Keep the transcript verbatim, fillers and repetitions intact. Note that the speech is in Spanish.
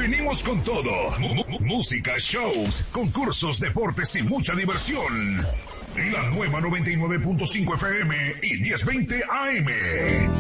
venimos con todo. M- música, shows, concursos, deportes y mucha diversión. La nueva noventa y nueve punto cinco F M y diez veinte A M.